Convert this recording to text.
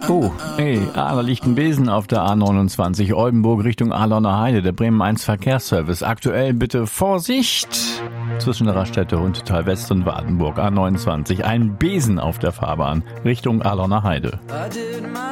Da liegt ein Besen auf der A29 Oldenburg Richtung Ahlonner Heide, der Bremen 1 Verkehrsservice. Aktuell bitte Vorsicht zwischen der Raststätte Huntetal West und Wartenburg A29. Ein Besen auf der Fahrbahn Richtung Ahlonner Heide.